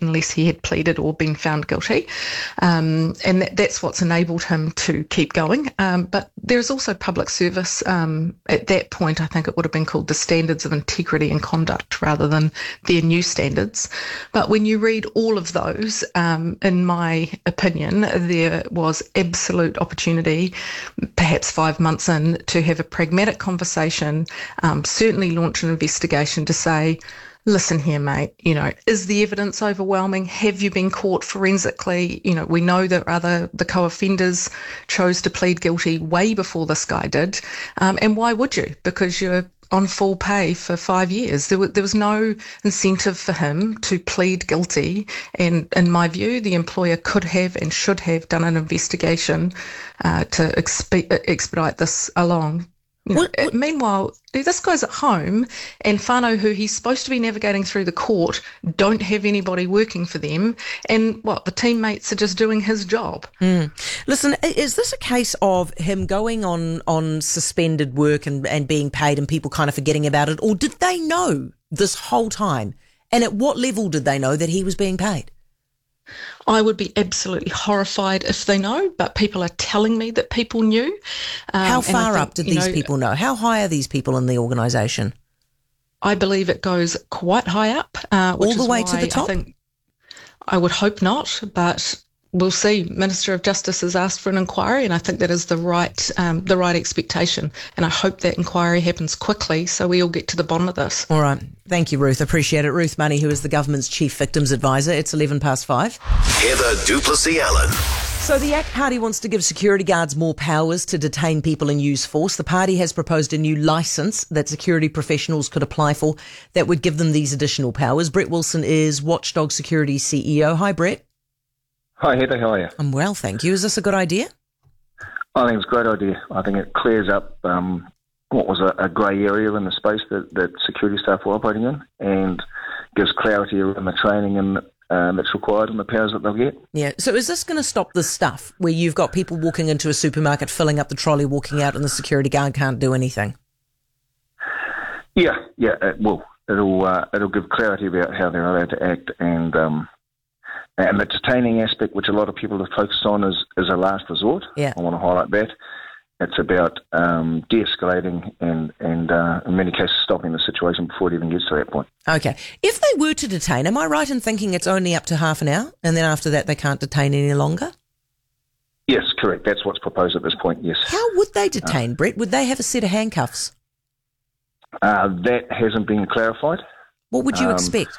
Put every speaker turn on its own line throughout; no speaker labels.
unless he had pleaded or been found guilty. And that's what's enabled him to keep going. But there's also public service. At that point, I think it would have been called the Standards of Integrity and Conduct rather than their new standards. But when you read all of those, in my opinion, there was absolute opportunity, perhaps 5 months in, to have a pragmatic conversation, certainly launch an investigation to say, listen here, mate, is the evidence overwhelming? Have you been caught forensically? We know that the co-offenders chose to plead guilty way before this guy did. And why would you? Because you're on full pay for 5 years. There was no incentive for him to plead guilty. And in my view, the employer could have and should have done an investigation to expedite this along. Meanwhile, this guy's at home, and whānau, who he's supposed to be navigating through the court, don't have anybody working for them, and the teammates are just doing his job.
Listen, is this a case of him going on suspended work and being paid and people kind of forgetting about it, or did they know this whole time? And at what level did they know that he was being paid?
I would be absolutely horrified if they know, but people are telling me that people knew.
How far up did these people know? How high are these people in the organisation?
I believe it goes quite high up.
All the way to the top?
I would hope not, but we'll see. Minister of Justice has asked for an inquiry, and I think that is the right expectation. And I hope that inquiry happens quickly so we all get to the bottom of this.
All right. Thank you, Ruth. Appreciate it. Ruth Money, who is the government's Chief Victims Advisor. It's 5:11.
Heather Duplessis-Allen.
So the ACT Party wants to give security guards more powers to detain people and use force. The party has proposed a new licence that security professionals could apply for that would give them these additional powers. Brett Wilson is Watchdog Security CEO. Hi, Brett.
Hi, Heather. How are you?
I'm well, thank you. Is this a good idea?
I think it's a great idea. I think it clears up what was a grey area in the space that security staff were operating in, and gives clarity around the training and that's required and the powers that they'll get.
Yeah. So is this going to stop this stuff where you've got people walking into a supermarket, filling up the trolley, walking out, and the security guard can't do anything?
Yeah, it will. It'll give clarity about how they're allowed to act, and the detaining aspect, which a lot of people have focused on, is a last resort.
Yeah.
I want to highlight that. It's about de-escalating and in many cases stopping the situation before it even gets to that point.
Okay. If they were to detain, am I right in thinking it's only up to half an hour and then after that they can't detain any longer?
Yes, correct. That's what's proposed at this point, yes.
How would they detain, Brett? Would they have a set of handcuffs?
That hasn't been clarified.
What would you expect?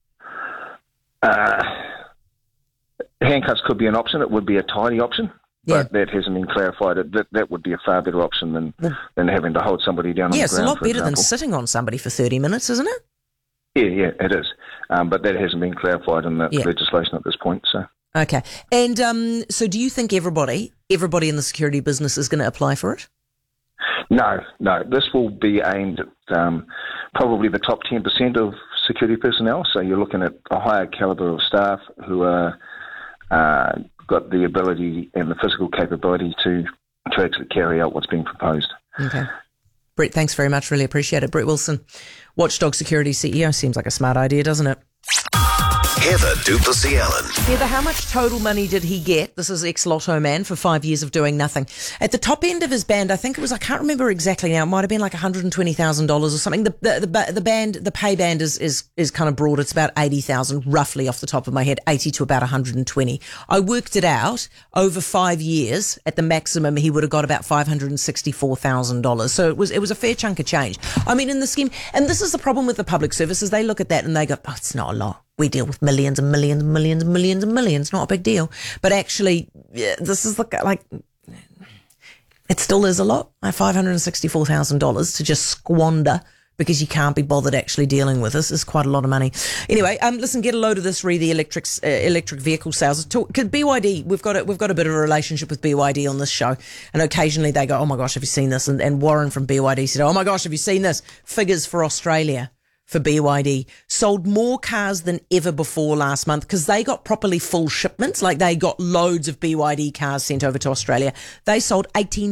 Handcuffs could be an option. It would be a tidy option. But that hasn't been clarified. That would be a far better option than having to hold somebody down on the ground.
Yeah, it's a lot better than sitting on somebody for 30 minutes, isn't it?
Yeah, it is. But that hasn't been clarified in the legislation at this point. So
okay. And so do you think everybody in the security business is going to apply for it?
No. This will be aimed at probably the top 10% of security personnel. So you're looking at a higher calibre of staff who are got the ability and the physical capability to actually carry out what's being proposed.
Okay. Brett, thanks very much. Really appreciate it. Brett Wilson, Watchdog Security CEO. Seems like a smart idea, doesn't it?
Heather Duplessis-Allen.
Heather, how much total money did he get? This is ex-Lotto man for 5 years of doing nothing. At the top end of his band, I think it was, I can't remember exactly now, it might have been like $120,000 or something. The pay band is kind of broad. It's about 80,000 roughly off the top of my head, 80 to about 120. I worked it out over 5 years. At the maximum, he would have got about $564,000. So it was a fair chunk of change. I mean, in the scheme, and this is the problem with the public services, they look at that and they go, oh, it's not a lot. We deal with millions and millions and millions and millions and millions. Not a big deal. But actually, this is like it still is a lot. Like $564,000 to just squander because you can't be bothered actually dealing with this is quite a lot of money. Anyway, listen, get a load of this, re the electric vehicle sales. Cause BYD, we've got a bit of a relationship with BYD on this show, and occasionally they go, oh my gosh, have you seen this? And Warren from BYD said, oh my gosh, have you seen this? Figures for Australia. For BYD, sold more cars than ever before last month because they got properly full shipments, like they got loads of BYD cars sent over to Australia. They sold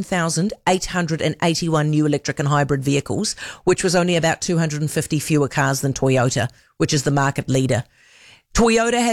18,881 new electric and hybrid vehicles, which was only about 250 fewer cars than Toyota, which is the market leader. Toyota has